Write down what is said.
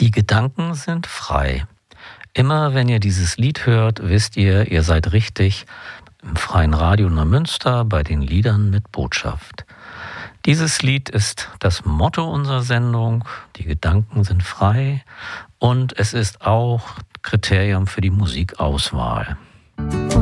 Die Gedanken sind frei. Immer wenn ihr dieses Lied hört, wisst ihr, ihr seid richtig im Freien Radio Neumünster bei den Liedern mit Botschaft. Dieses Lied ist das Motto unserer Sendung. Die Gedanken sind frei und es ist auch Kriterium für die Musikauswahl.